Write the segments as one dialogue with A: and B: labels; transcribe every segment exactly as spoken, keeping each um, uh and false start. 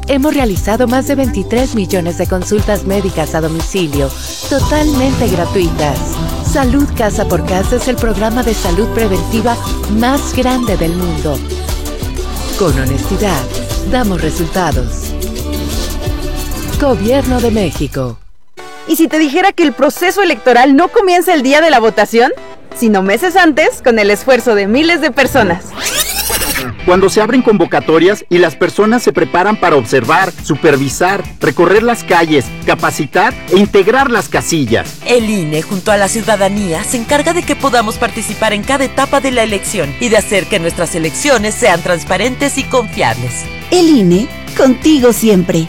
A: hemos realizado más de veintitrés millones de consultas médicas a domicilio, totalmente gratuitas. Salud Casa por Casa es el programa de salud preventiva más grande del mundo. Con honestidad, damos resultados. Gobierno de México.
B: ¿Y si te dijera que el proceso electoral no comienza el día de la votación, sino meses antes, con el esfuerzo de miles de personas?
C: Cuando se abren convocatorias y las personas se preparan para observar, supervisar, recorrer las calles, capacitar e integrar las casillas.
D: El I N E, junto a la ciudadanía, se encarga de que podamos participar en cada etapa de la elección y de hacer que nuestras elecciones sean transparentes y confiables.
E: El I N E, contigo siempre.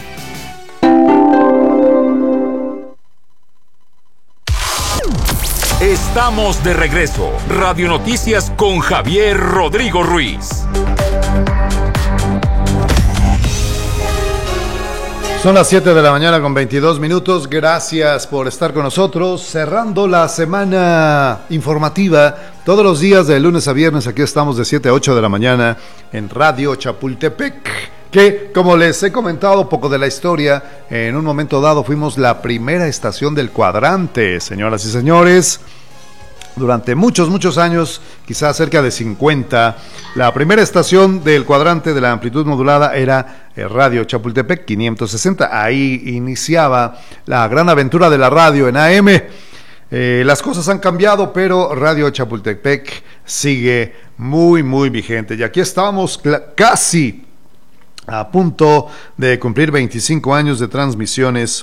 F: Estamos de regreso. Radio Noticias con Javier Rodrigo Ruiz.
G: Son las siete de la mañana con veintidós minutos. Gracias por estar con nosotros. Cerrando la semana informativa. Todos los días de lunes a viernes aquí estamos de siete a ocho de la mañana en Radio Chapultepec. Que, como les he comentado poco de la historia, en un momento dado fuimos la primera estación del cuadrante, señoras y señores. Durante muchos, muchos años, quizás cerca de cincuenta, la primera estación del cuadrante de la amplitud modulada era Radio Chapultepec quinientos sesenta. Ahí iniciaba la gran aventura de la radio en A M. Eh, las cosas han cambiado, pero Radio Chapultepec sigue muy, muy vigente. Y aquí estamos casi a punto de cumplir veinticinco años de transmisiones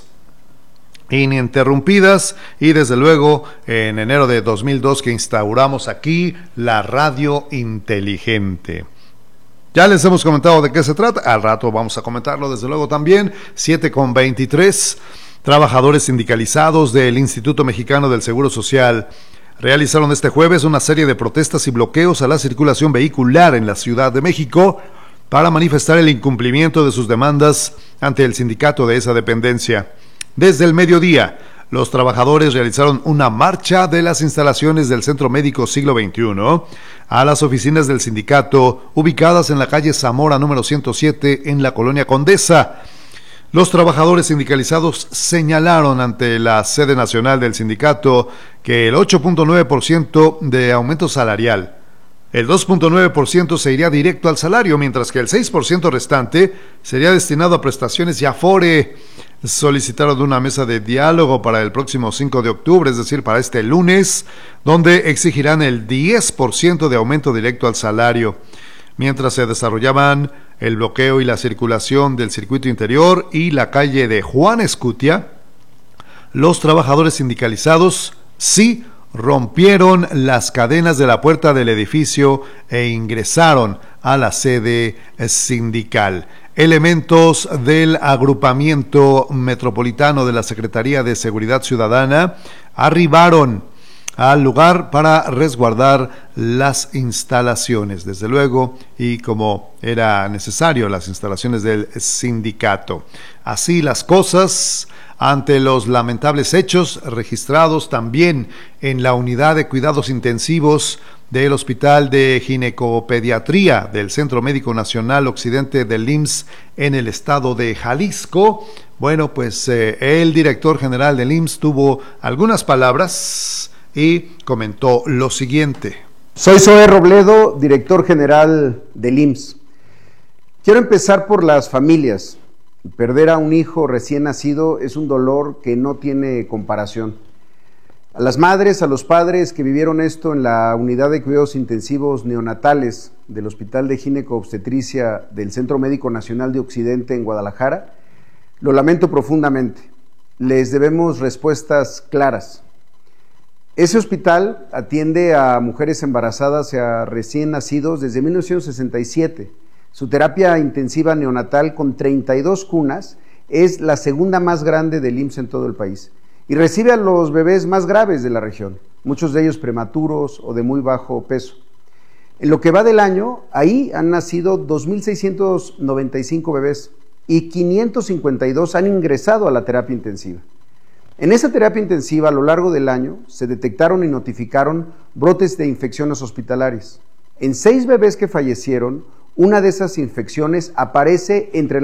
G: ininterrumpidas y desde luego en enero de dos mil dos que instauramos aquí la radio inteligente. Ya les hemos comentado de qué se trata, al rato vamos a comentarlo desde luego también. Siete con veintitrés, trabajadores sindicalizados del Instituto Mexicano del Seguro Social realizaron este jueves una serie de protestas y bloqueos a la circulación vehicular en la Ciudad de México para manifestar el incumplimiento de sus demandas ante el sindicato de esa dependencia. Desde el mediodía, los trabajadores realizaron una marcha de las instalaciones del Centro Médico Siglo veintiuno a las oficinas del sindicato ubicadas en la calle Zamora número ciento siete en la colonia Condesa. Los trabajadores sindicalizados señalaron ante la sede nacional del sindicato que el ocho punto nueve por ciento de aumento salarial, el dos punto nueve por ciento se iría directo al salario, mientras que el seis por ciento restante sería destinado a prestaciones y afore. Solicitaron una mesa de diálogo para el próximo cinco de octubre, es decir, para este lunes, donde exigirán el diez por ciento de aumento directo al salario. Mientras se desarrollaban el bloqueo y la circulación del circuito interior y la calle de Juan Escutia, los trabajadores sindicalizados sí rompieron las cadenas de la puerta del edificio e ingresaron a la sede sindical. Elementos del agrupamiento metropolitano de la Secretaría de Seguridad Ciudadana arribaron al lugar para resguardar las instalaciones, desde luego, y como era necesario, las instalaciones del sindicato. Así las cosas, ante los lamentables hechos registrados también en la unidad de cuidados intensivos del Hospital de Ginecopediatría del Centro Médico Nacional Occidente del I M S S en el estado de Jalisco. Bueno, pues eh, el director general del I M S S tuvo algunas palabras y comentó lo siguiente.
H: Soy Zoé Robledo, director general del I M S S. Quiero empezar por las familias. Perder a un hijo recién nacido es un dolor que no tiene comparación. A las madres, a los padres que vivieron esto en la unidad de cuidados intensivos neonatales del Hospital de Gineco-Obstetricia del Centro Médico Nacional de Occidente en Guadalajara, lo lamento profundamente. Les debemos respuestas claras. Ese hospital atiende a mujeres embarazadas y a recién nacidos desde mil novecientos sesenta y siete. Su terapia intensiva neonatal con treinta y dos cunas es la segunda más grande del I M S S en todo el país y recibe a los bebés más graves de la región, muchos de ellos prematuros o de muy bajo peso. En lo que va del año, ahí han nacido dos mil seiscientos noventa y cinco bebés y quinientos cincuenta y dos han ingresado a la terapia intensiva. En esa terapia intensiva, a lo largo del año, se detectaron y notificaron brotes de infecciones hospitalarias. En seis bebés que fallecieron, una de esas infecciones aparece entre